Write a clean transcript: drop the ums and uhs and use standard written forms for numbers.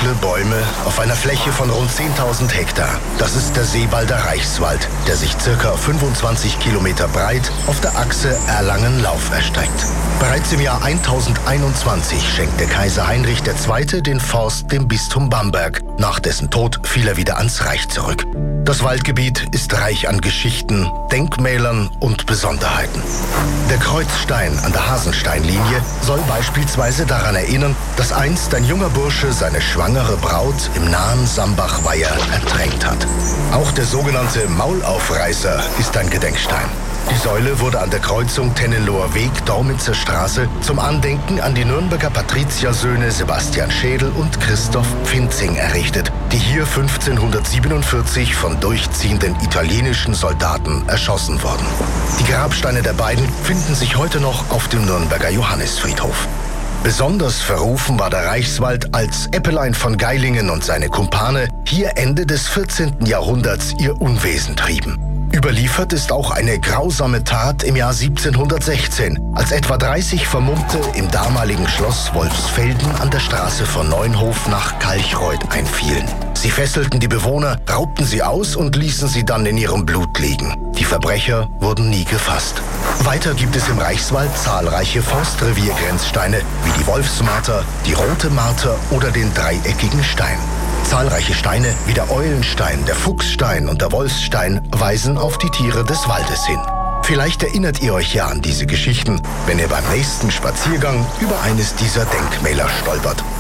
viele Bäume auf einer Fläche von rund 10.000 Hektar. Das ist der Seewalder Reichswald, der sich ca. 25 Kilometer breit auf der Achse Erlangen-Lauf erstreckt. Bereits im Jahr 1021 schenkte Kaiser Heinrich II. Den Forst dem Bistum Bamberg. Nach dessen Tod fiel er wieder ans Reich zurück. Das Waldgebiet ist reich an Geschichten, Denkmälern und Besonderheiten. Der Kreuzstein an der Hasensteinlinie soll beispielsweise daran erinnern, dass einst ein junger Bursche seine schwangere Braut im nahen Sambachweiher ertränkt hat. Auch der sogenannte Maulaufreißer ist ein Gedenkstein. Die Säule wurde an der Kreuzung Tennenloher Weg-Dormitzer Straße zum Andenken an die Nürnberger Patriziersöhne Sebastian Schädel und Christoph Pfinzing errichtet, die hier 1547 von durchziehenden italienischen Soldaten erschossen wurden. Die Grabsteine der beiden finden sich heute noch auf dem Nürnberger Johannisfriedhof. Besonders verrufen war der Reichswald, als Eppelein von Geilingen und seine Kumpane hier Ende des 14. Jahrhunderts ihr Unwesen trieben. Überliefert ist auch eine grausame Tat im Jahr 1716, als etwa 30 Vermummte im damaligen Schloss Wolfsfelden an der Straße von Neunhof nach Kalchreuth einfielen. Sie fesselten die Bewohner, raubten sie aus und ließen sie dann in ihrem Blut liegen. Die Verbrecher wurden nie gefasst. Weiter gibt es im Reichswald zahlreiche Forstreviergrenzsteine, wie die Wolfsmarter, die Rote Marter oder den dreieckigen Stein. Zahlreiche Steine wie der Eulenstein, der Fuchsstein und der Wolfsstein weisen auf die Tiere des Waldes hin. Vielleicht erinnert ihr euch ja an diese Geschichten, wenn ihr beim nächsten Spaziergang über eines dieser Denkmäler stolpert.